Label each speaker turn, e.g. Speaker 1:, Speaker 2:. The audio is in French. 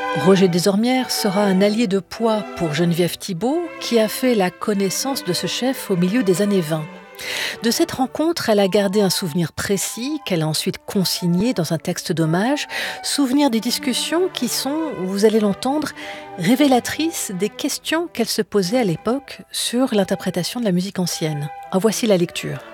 Speaker 1: Roger Desormières sera un allié de poids pour Geneviève Thibault, qui a fait la connaissance de ce chef au milieu des années 20. De cette rencontre, elle a gardé un souvenir précis qu'elle a ensuite consigné dans un texte d'hommage, souvenir des discussions qui sont, vous allez l'entendre, révélatrices des questions qu'elle se posait à l'époque sur l'interprétation de la musique ancienne. En voici la lecture.